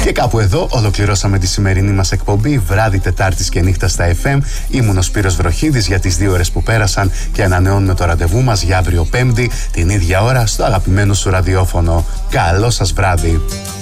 Και κάπου εδώ ολοκληρώσαμε τη σημερινή μας εκπομπή βράδυ Τετάρτης και νύχτα στα FM. Ήμουν ο Σπύρος Βροχίδης για τις 2 ώρες που πέρασαν και ανανεώνουμε το ραντεβού μας για αύριο Πέμπτη την ίδια ώρα στο αγαπημένο σου ραδιόφωνο. Καλό σας βράδυ.